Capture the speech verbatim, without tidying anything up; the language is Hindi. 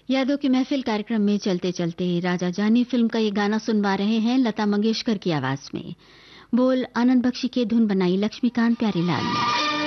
यादों की महफिल कार्यक्रम में चलते चलते राजा जानी फिल्म का ये गाना सुनवा रहे हैं लता मंगेशकर की आवाज में। बोल आनंद बख्शी के धुन बनाई लक्ष्मीकांत प्यारीलाल ने।